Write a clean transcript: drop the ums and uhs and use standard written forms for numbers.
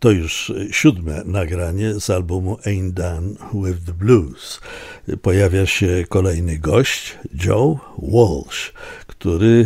To już 7. nagranie z albumu Ain't Done with the Blues. Pojawia się kolejny gość, Joe Walsh, który